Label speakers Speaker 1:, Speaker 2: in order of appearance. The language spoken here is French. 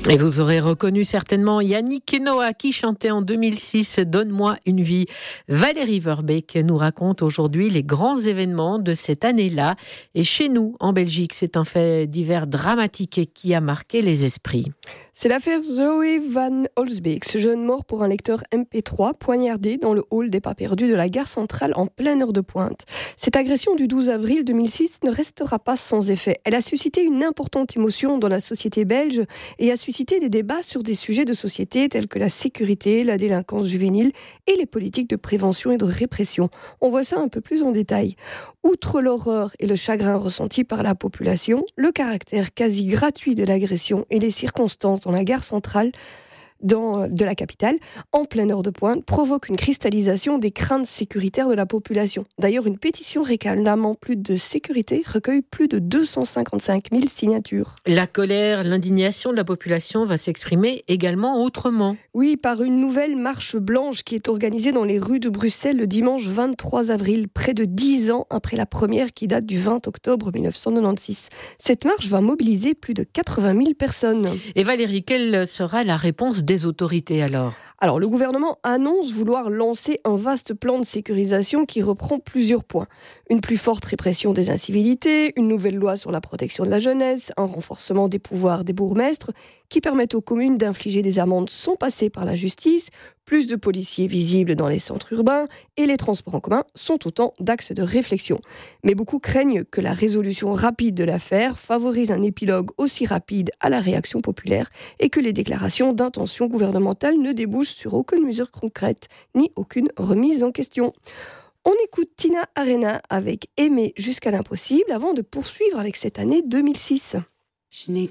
Speaker 1: Et vous aurez reconnu certainement Yannick et Noah qui chantait en 2006 « Donne-moi une vie ». Valérie Verbeek nous raconte aujourd'hui les grands événements de cette année-là. Et chez nous, en Belgique, c'est un fait divers dramatique et qui a marqué les esprits.
Speaker 2: C'est l'affaire Zoe van Holsbeek, ce jeune mort pour un lecteur MP3 poignardé dans le hall des pas perdus de la gare centrale en pleine heure de pointe. Cette agression du 12 avril 2006 ne restera pas sans effet. Elle a suscité une importante émotion dans la société belge et a suscité des débats sur des sujets de société tels que la sécurité, la délinquance juvénile et les politiques de prévention et de répression. On voit ça un peu plus en détail. Outre l'horreur et le chagrin ressenti par la population, le caractère quasi gratuit de l'agression et les circonstances dans la gare centrale de la capitale, en pleine heure de pointe, provoque une cristallisation des craintes sécuritaires de la population. D'ailleurs, une pétition réclamant plus de sécurité recueille plus de 255 000 signatures.
Speaker 1: La colère, l'indignation de la population va s'exprimer également autrement.
Speaker 2: Oui, par une nouvelle marche blanche qui est organisée dans les rues de Bruxelles le dimanche 23 avril, près de 10 ans après la première qui date du 20 octobre 1996. Cette marche va mobiliser plus de 80 000 personnes.
Speaker 1: Et Valérie, quelle sera la réponse des autorités alors ?
Speaker 2: Alors, le gouvernement annonce vouloir lancer un vaste plan de sécurisation qui reprend plusieurs points. Une plus forte répression des incivilités, une nouvelle loi sur la protection de la jeunesse, un renforcement des pouvoirs des bourgmestres qui permettent aux communes d'infliger des amendes sans passer par la justice, plus de policiers visibles dans les centres urbains et les transports en commun sont autant d'axes de réflexion. Mais beaucoup craignent que la résolution rapide de l'affaire favorise un épilogue aussi rapide à la réaction populaire et que les déclarations d'intention gouvernementale ne débouchent sur aucune mesure concrète ni aucune remise en question. On écoute Tina Arena avec Aimer jusqu'à l'impossible avant de poursuivre avec cette année 2006.